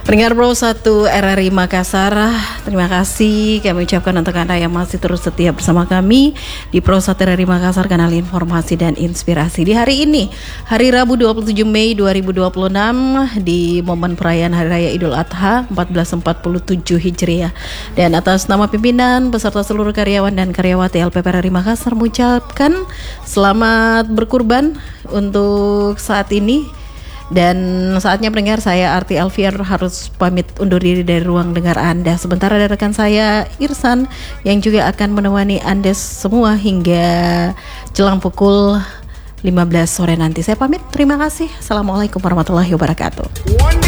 Pendengar Pro 1 RRI Makassar, terima kasih kami ucapkan untuk Anda yang masih terus setia bersama kami di Pro 1 RRI Makassar, kanal informasi dan inspirasi. Di hari ini, hari Rabu 27 Mei 2026, di momen perayaan Hari Raya Idul Adha 1447 Hijriah. Dan atas nama pimpinan beserta seluruh karyawan dan karyawati LPP RRI Makassar mengucapkan selamat berkurban untuk saat ini. Dan saatnya pendengar, saya Arti Alfiar harus pamit undur diri dari ruang dengar Anda. Sebentar ada rekan saya Irsan yang juga akan menemani Anda semua hingga jelang pukul 15 sore nanti. Saya pamit, terima kasih. Assalamualaikum warahmatullahi wabarakatuh.